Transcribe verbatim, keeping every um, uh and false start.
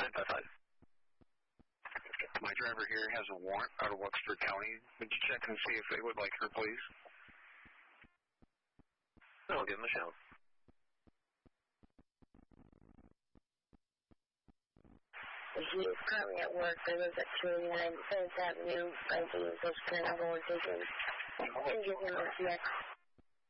nine five five. My driver here has a warrant out of Wexford County. Would you check and see if they would like her, please? I'll give them a shout. He is currently at work. They live at two eighty-nine Fairfax Avenue. I think he's supposed to turn over and take him and give him a C X.